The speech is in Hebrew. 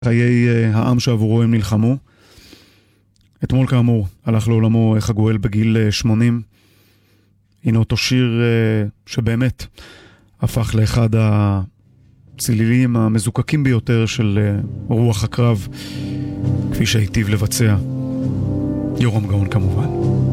חיי העם שעבורו הם נלחמו. אתמול כאמור הלך לעולמו חגואל בגיל 80. הנה אותו שיר שבאמת הפך לאחד הצלילים המזוקקים ביותר של רוח הקרב, כפי שהיטיב לבצע יורם גאון כמובן.